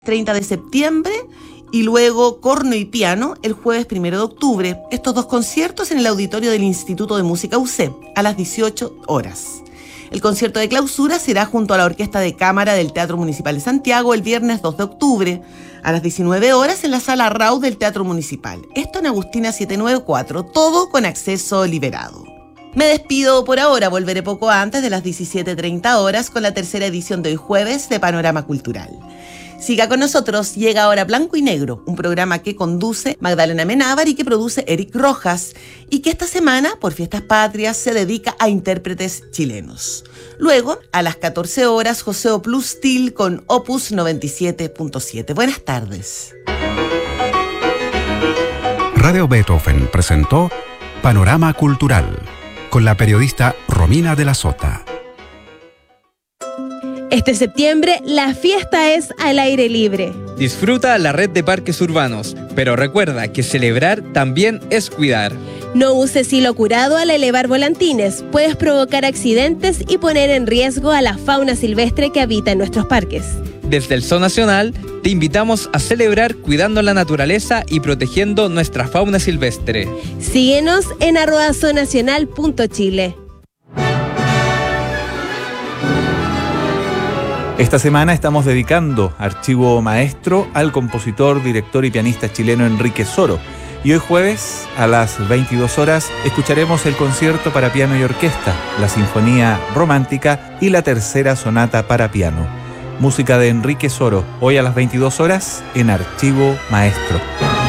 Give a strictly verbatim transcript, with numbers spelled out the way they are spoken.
treinta de septiembre y luego corno y piano el jueves primero de octubre. Estos dos conciertos en el auditorio del Instituto de Música U C a las dieciocho horas. El concierto de clausura será junto a la Orquesta de Cámara del Teatro Municipal de Santiago el viernes dos de octubre a las diecinueve horas en la Sala Rau del Teatro Municipal. Esto en Agustina setecientos noventa y cuatro, todo con acceso liberado. Me despido por ahora, volveré poco antes de las diecisiete treinta horas con la tercera edición de hoy jueves de Panorama Cultural. Siga con nosotros, llega ahora Blanco y Negro, un programa que conduce Magdalena Menábar y que produce Eric Rojas, y que esta semana, por Fiestas Patrias, se dedica a intérpretes chilenos. Luego, a las catorce horas, José Plus Steel con Opus noventa y siete punto siete. Buenas tardes. Radio Beethoven presentó Panorama Cultural, con la periodista Romina de la Sota. Este septiembre, la fiesta es al aire libre. Disfruta la red de parques urbanos, pero recuerda que celebrar también es cuidar. No uses hilo curado al elevar volantines. Puedes provocar accidentes y poner en riesgo a la fauna silvestre que habita en nuestros parques. Desde el Zoo Nacional, te invitamos a celebrar cuidando la naturaleza y protegiendo nuestra fauna silvestre. Síguenos en arroba zoonacional punto chile. Esta semana estamos dedicando Archivo Maestro al compositor, director y pianista chileno Enrique Soro. Y hoy jueves, a las veintidós horas, escucharemos el concierto para piano y orquesta, la Sinfonía Romántica y la tercera sonata para piano. Música de Enrique Soro, hoy a las veintidós horas en Archivo Maestro.